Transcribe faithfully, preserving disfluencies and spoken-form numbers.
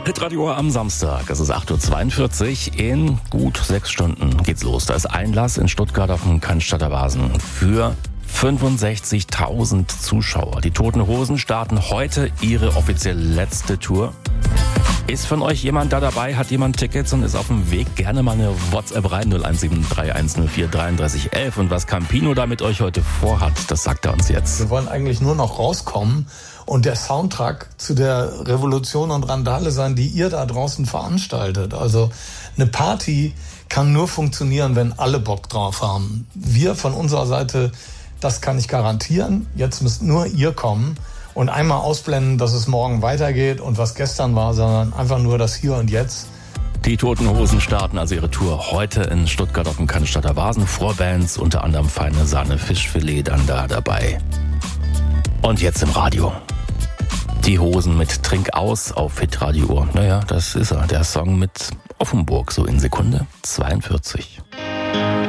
Hitradio am Samstag, es ist acht Uhr zweiundvierzig, in gut sechs Stunden geht's los. Da ist Einlass in Stuttgart auf dem Cannstatter Vasen für fünfundsechzigtausend Zuschauer. Die Toten Hosen starten heute ihre offiziell letzte Tour. Ist von euch jemand da dabei, hat jemand Tickets und ist auf dem Weg? Gerne mal eine WhatsApp rein, null eins sieben drei eins null vier drei drei eins eins. Und was Campino da mit euch heute vorhat, das sagt er uns jetzt. Wir wollen eigentlich nur noch rauskommen und der Soundtrack zu der Revolution und Randale sein, die ihr da draußen veranstaltet. Also eine Party kann nur funktionieren, wenn alle Bock drauf haben. Wir von unserer Seite, das kann ich garantieren. Jetzt müsst nur ihr kommen und einmal ausblenden, dass es morgen weitergeht und was gestern war, sondern einfach nur das Hier und Jetzt. Die Toten Hosen starten also ihre Tour heute in Stuttgart auf dem Cannstatter Vasen. Vorbands, unter anderem Feine Sahne Fischfilet dann da dabei. Und jetzt im Radio. Die Hosen mit Trink aus auf Hitradio. Naja, das ist er, der Song mit Offenburg, so in Sekunde zweiundvierzig.